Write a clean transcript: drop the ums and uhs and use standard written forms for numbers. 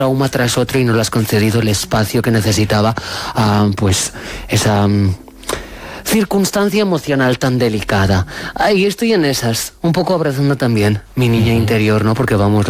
trauma tras otro y no le has concedido el espacio que necesitaba, pues esa circunstancia emocional tan delicada. Ahí estoy en esas, un poco abrazando también mi niña interior, ¿no? Porque vamos,